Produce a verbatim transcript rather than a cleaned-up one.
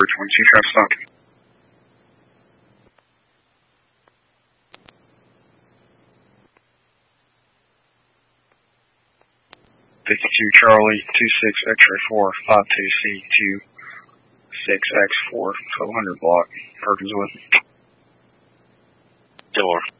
Bridge one two, traffic stop. fifty-two Charlie, two six X-ray four, five two C two six X four, twelve hundred block, Perkinswood. Door.